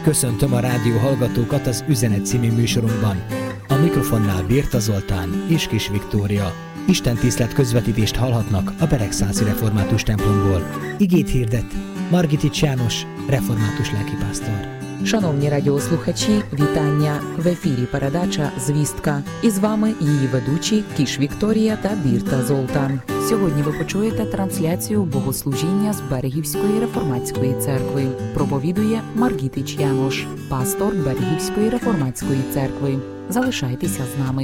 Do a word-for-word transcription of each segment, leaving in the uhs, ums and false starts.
Köszöntöm a rádió hallgatókat az Üzenet című műsorunkban. A mikrofonnál Birta Zoltán és Kis Viktória. Istentisztelet közvetítést hallhatnak a Beregszászi Református templomból. Igét hirdet Margitics János, református lelkipásztor. Шановні радіослухачі, вітання! В ефірі передача «Звістка». І з вами її ведучі Кіш Вікторія та Бірта Золтан. Сьогодні ви почуєте трансляцію богослужіння з Берегівської реформатської церкви. Проповідує Маргітич János, пастор Берегівської реформатської церкви. Залишайтеся з нами.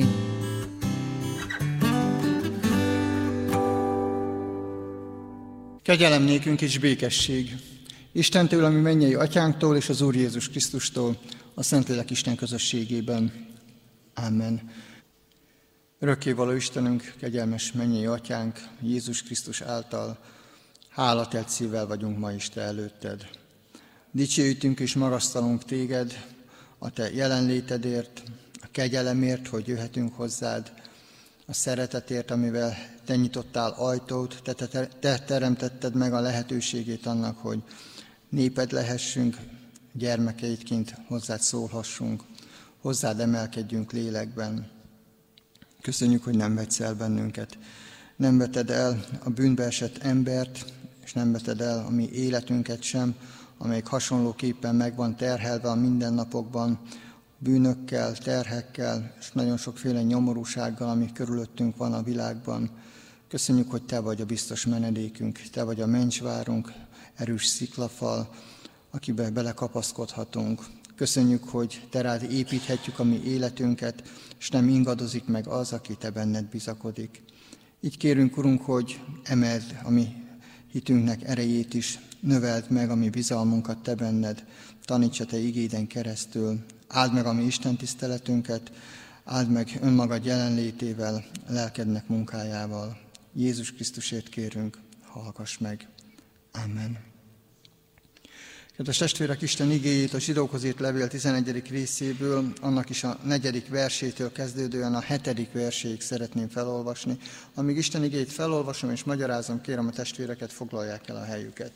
Kegyelem nékünk és békesség Istentől, ami mennyei atyánktól, és az Úr Jézus Krisztustól, a Szentlélek Isten közösségében. Amen. Örökkévaló Istenünk, kegyelmes mennyei atyánk, Jézus Krisztus által hálatelt szívvel vagyunk ma is te előtted. Dicsőítünk és magasztalunk téged a te jelenlétedért, a kegyelemért, hogy jöhetünk hozzád, a szeretetért, amivel te nyitottál ajtót, te, te, te teremtetted meg a lehetőségét annak, hogy néped lehessünk, gyermekeidként hozzád szólhassunk, hozzád emelkedjünk lélekben. Köszönjük, hogy nem vetsz el bennünket. Nem veted el a bűnbe esett embert, és nem veted el a mi életünket sem, amelyik hasonlóképpen meg van terhelve a mindennapokban, bűnökkel, terhekkel, és nagyon sokféle nyomorúsággal, ami körülöttünk van a világban. Köszönjük, hogy te vagy a biztos menedékünk, te vagy a mencsvárunk, erős sziklafal, akibe belekapaszkodhatunk. Köszönjük, hogy te rád építhetjük a mi életünket, és nem ingadozik meg az, aki te benned bizakodik. Így kérünk, Urunk, hogy emeld a mi hitünknek erejét is, növeld meg a mi bizalmunkat te benned, taníts a te igéden keresztül, áld meg a mi istentiszteletünket, áld meg önmagad jelenlétével, lelkednek munkájával. Jézus Krisztusért kérünk, hallgass meg. Amen. Kedves testvérek, Isten igéjét a Zsidókhoz írt levél tizenegyedik részéből, annak is a negyedik versétől kezdődően a hetedik verséig szeretném felolvasni. Amíg Isten igéjét felolvasom és magyarázom, kérem a testvéreket, foglalják el a helyüket.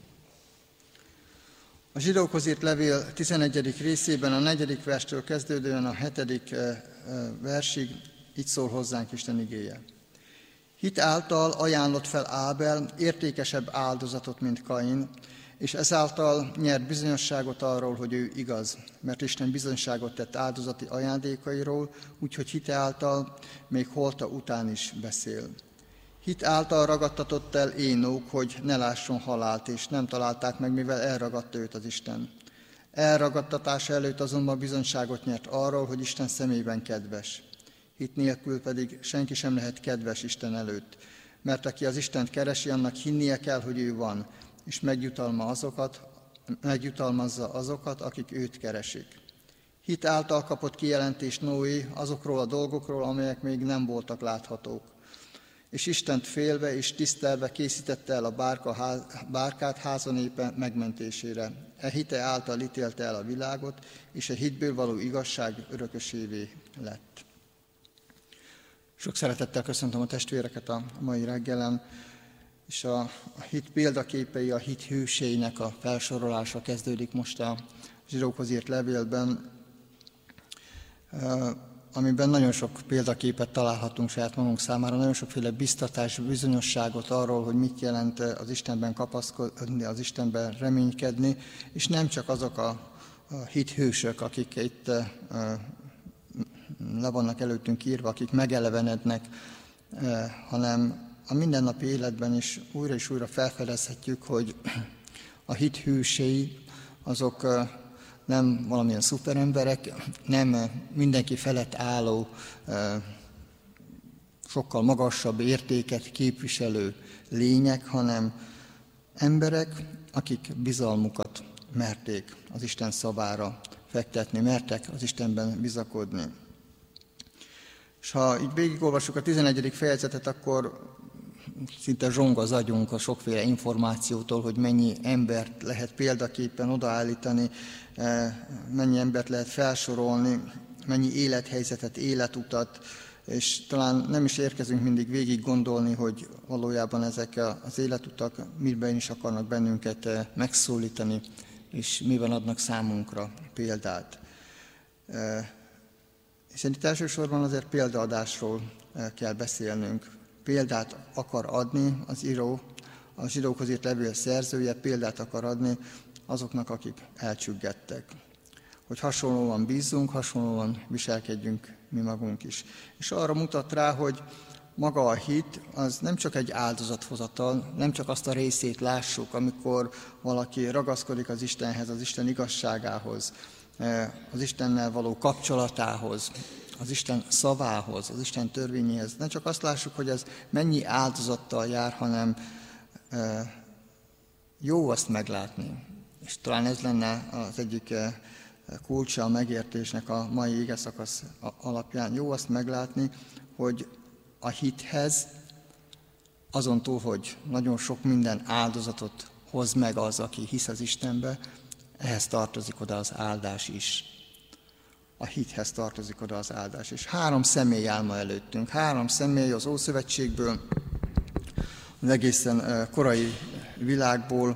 A Zsidókhoz írt levél tizenegyedik részében a negyedik verstől kezdődően a hetedik versig így szól hozzánk Isten igéje. Hit által ajánlott fel Ábel értékesebb áldozatot, mint Kain, és ezáltal nyert bizonyosságot arról, hogy ő igaz, mert Isten bizonyságot tett áldozati ajándékairól, úgyhogy hite által még holta után is beszél. Hit által ragadtatott el Énók, hogy ne lásson halált, és nem találták meg, mivel elragadta őt az Isten. Elragadtatása előtt azonban bizonyságot nyert arról, hogy Isten szemében kedves. Hit nélkül pedig senki sem lehet kedves Isten előtt, mert aki az Istent keresi, annak hinnie kell, hogy ő van, és megjutalma azokat, megjutalmazza azokat, akik őt keresik. Hit által kapott kijelentést Noé azokról a dolgokról, amelyek még nem voltak láthatók. És Istent félve és tisztelve készítette el a bárka, ház, bárkát házanépe megmentésére. E hite által ítélte el a világot, és a hitből való igazság örökösévé lett. Sok szeretettel köszöntöm a testvéreket a mai reggelen, és a, a hit példaképei, a hit hőseinek a felsorolása kezdődik most a Zsidókhoz írt levélben, amiben nagyon sok példaképet találhatunk saját magunk számára, nagyon sokféle biztatás, bizonyosságot arról, hogy mit jelent az Istenben kapaszkodni, az Istenben reménykedni, és nem csak azok a, a hithősök, akik itt le vannak előttünk írva, akik megelevenednek, hanem a mindennapi életben is újra és újra felfedezhetjük, hogy a hit hősei azok nem valamilyen szuperemberek, nem mindenki felett álló, sokkal magasabb értéket képviselő lények, hanem emberek, akik bizalmukat merték az Isten szavára fektetni, mertek az Istenben bizakodni. És ha így végigolvassuk a tizenegyedik fejezetet, akkor szinte zsong az agyunk a sokféle információtól, hogy mennyi embert lehet példaképpen odaállítani, mennyi embert lehet felsorolni, mennyi élethelyzetet, életutat, és talán nem is érkezünk mindig végig gondolni, hogy valójában ezek az életutak miben is akarnak bennünket megszólítani, és miben adnak számunkra példát. Hiszen itt elsősorban azért példaadásról kell beszélnünk. Példát akar adni az író, a zsidókhoz írt levél szerzője, példát akar adni azoknak, akik elcsüggettek. Hogy hasonlóan bízzunk, hasonlóan viselkedjünk mi magunk is. És arra mutat rá, hogy maga a hit az nem csak egy áldozathozatal, nem csak azt a részét lássuk, amikor valaki ragaszkodik az Istenhez, az Isten igazságához, az Istennel való kapcsolatához, az Isten szavához, az Isten törvényéhez. Nem csak azt lássuk, hogy ez mennyi áldozattal jár, hanem jó azt meglátni. És talán ez lenne az egyik kulcsa a megértésnek a mai igeszakasz alapján. Jó azt meglátni, hogy a hithez azon túl, hogy nagyon sok minden áldozatot hoz meg az, aki hisz az Istenbe, ehhez tartozik oda az áldás is. A hithez tartozik oda az áldás. És három személy áll ma előttünk. Három személy az Ószövetségből, az egészen korai világból.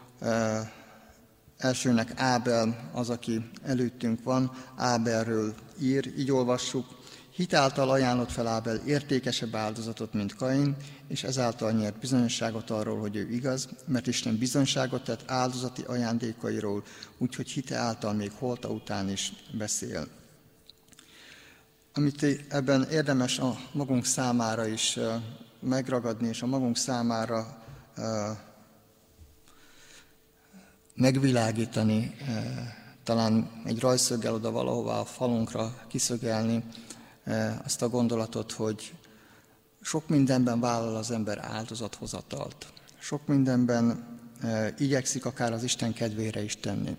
Elsőnek Ábel az, aki előttünk van, Ábelről ír, így olvassuk. Hit által ajánlott fel Ábel értékesebb áldozatot, mint Kain, és ezáltal nyert bizonyosságot arról, hogy ő igaz, mert Isten bizonyságot tett áldozati ajándékairól, úgyhogy hite által még holta után is beszél. Amit ebben érdemes a magunk számára is megragadni, és a magunk számára megvilágítani, talán egy rajszöggel oda valahová a falunkra kiszögelni azt a gondolatot, hogy sok mindenben vállal az ember áldozathozatalt. Sok mindenben igyekszik akár az Isten kedvére is tenni.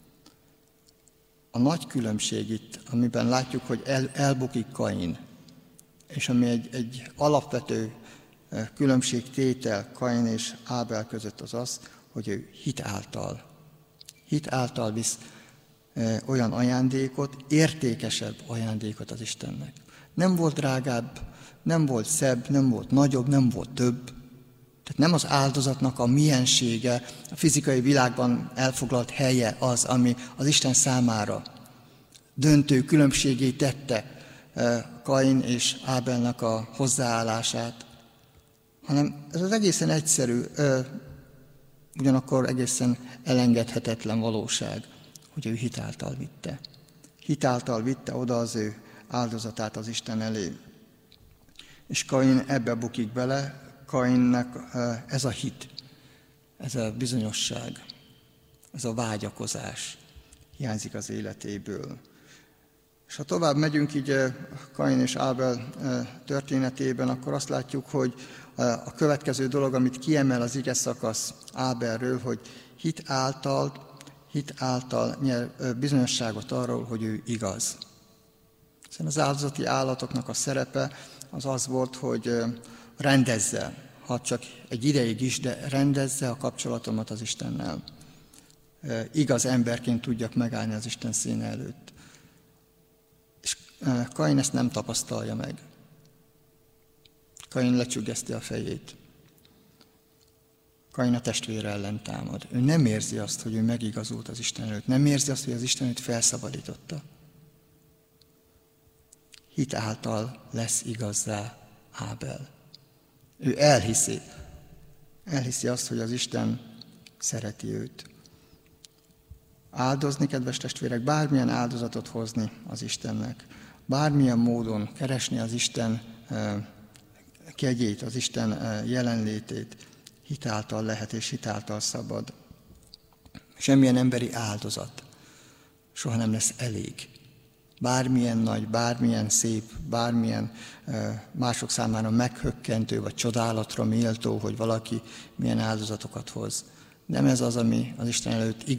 A nagy különbség itt, amiben látjuk, hogy el, elbukik Kain, és ami egy, egy alapvető különbségtétel Kain és Ábel között az az, hogy ő hit által, hit által visz e, olyan ajándékot, értékesebb ajándékot az Istennek. Nem volt drágább, nem volt szebb, nem volt nagyobb, nem volt több. Tehát nem az áldozatnak a miensége, a fizikai világban elfoglalt helye az, ami az Isten számára döntő különbségét tette e, Kain és Ábelnek a hozzáállását, hanem ez az egészen egyszerű, e, ugyanakkor egészen elengedhetetlen valóság, hogy ő hitáltal vitte. Hitáltal vitte oda az ő áldozatát az Isten elé. És Kain ebbe bukik bele, Kainnek ez a hit, ez a bizonyosság, ez a vágyakozás hiányzik az életéből. És ha tovább megyünk így Kain és Ábel történetében, akkor azt látjuk, hogy a következő dolog, amit kiemel az ige szakasz Ábelről, hogy hit által, hit által nyer bizonyosságot arról, hogy ő igaz. Hiszen az áldozati állatoknak a szerepe az az volt, hogy rendezze, ha csak egy ideig is, de rendezze a kapcsolatomat az Istennel. Igaz emberként tudjak megállni az Isten színe előtt. És Kain ezt nem tapasztalja meg. Kain lecsüggeszti a fejét. Kain a testvére ellen támad. Ő nem érzi azt, hogy ő megigazult az Isten előtt. Nem érzi azt, hogy az Isten őt felszabadította. Hit által lesz igazzá Ábel. Ő elhiszi. Elhiszi azt, hogy az Isten szereti őt. Áldozni, kedves testvérek, bármilyen áldozatot hozni az Istennek. Bármilyen módon keresni az Isten kegyét, az Isten jelenlétét, hitáltal lehet és hitáltal szabad. Semmilyen emberi áldozat soha nem lesz elég. Bármilyen nagy, bármilyen szép, bármilyen mások számára meghökkentő vagy csodálatra méltó, hogy valaki milyen áldozatokat hoz. Nem ez az, ami az Isten előtt